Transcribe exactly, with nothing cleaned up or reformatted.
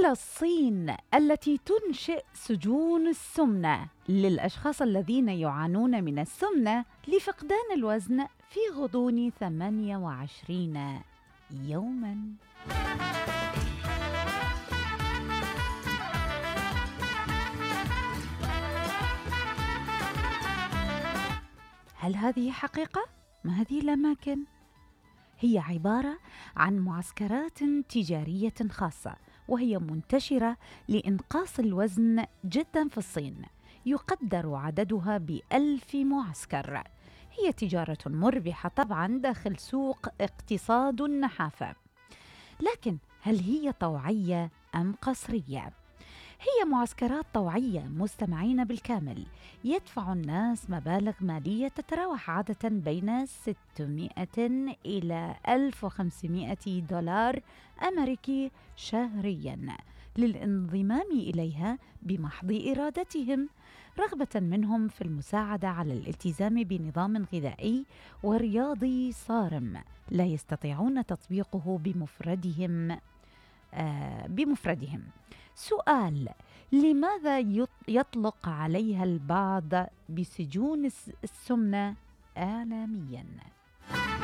إلى الصين التي تنشئ سجون السمنة للأشخاص الذين يعانون من السمنة لفقدان الوزن في غضون ثمانية وعشرين يوماً. هل هذه حقيقة؟ ما هذه الأماكن؟ هي عبارة عن معسكرات تجارية خاصة، وهي منتشرة لإنقاص الوزن جدا في الصين، يقدر عددها بألف معسكر. هي تجارة مربحة طبعا داخل سوق اقتصاد النحافة، لكن هل هي طوعية أم قسرية؟ هي معسكرات طوعية مستمعين بالكامل، يدفع الناس مبالغ مالية تتراوح عادة بين ستمائة إلى ألف وخمسمائة دولار أمريكي شهرياً للانضمام إليها بمحض إرادتهم، رغبة منهم في المساعدة على الالتزام بنظام غذائي ورياضي صارم لا يستطيعون تطبيقه بمفردهم آه بمفردهم. سؤال: لماذا يطلق عليها البعض بسجون السمنة إعلامياً؟